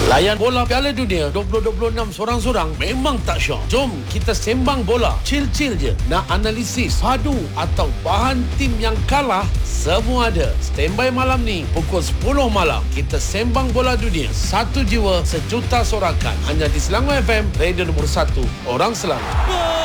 Layan bola Piala Dunia 2026 sorang-sorang memang tak syok. Jom kita sembang bola. Chill-chill je. Nak analisis, padu atau bahan tim yang kalah, semua ada. Standby malam ni pukul 10 malam. Kita sembang bola dunia. Satu jiwa, sejuta sorakan. Hanya di Selangor FM, radio nombor 1. Orang Selangor.